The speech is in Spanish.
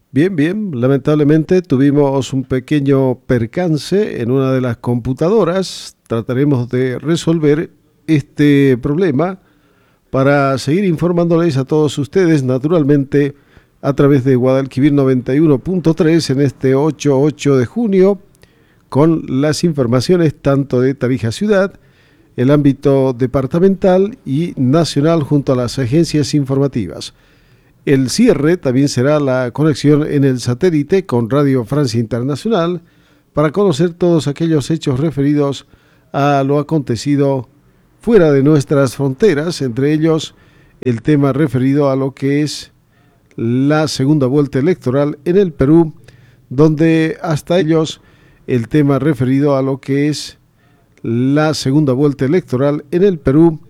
Bien, bien. Lamentablemente tuvimos un pequeño percance en una de las computadoras. Trataremos de resolver este problema para seguir informándoles a todos ustedes, naturalmente, a través de Guadalquivir 91.3 en este 8 de junio, con las informaciones tanto de Tarija Ciudad, el ámbito departamental y nacional junto a las agencias informativas. El cierre también será la conexión en el satélite con Radio Francia Internacional para conocer todos aquellos hechos referidos a lo acontecido fuera de nuestras fronteras, entre ellos el tema referido a lo que es la segunda vuelta electoral en el Perú, donde hasta ellos el tema referido a lo que es la segunda vuelta electoral en el Perú,